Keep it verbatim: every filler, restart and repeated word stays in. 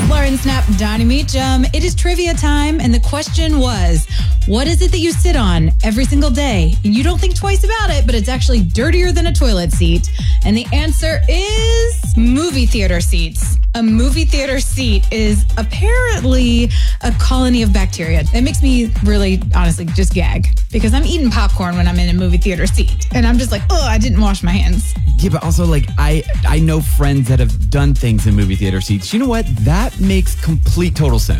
Lauren Snap, Donnie Meacham. It is trivia time, and the question was, what is it that you sit on every single day? And you don't think twice about it, but it's actually dirtier than a toilet seat. And the answer is movie theater seats. A movie theater seat is apparently a colony of bacteria. It makes me really, honestly, just gag because I'm eating popcorn when I'm in a movie theater seat. And I'm just like, oh, I didn't wash my hands. Yeah, but also, like, I, I know friends that have done things in movie theater seats. You know what? That makes complete total sense.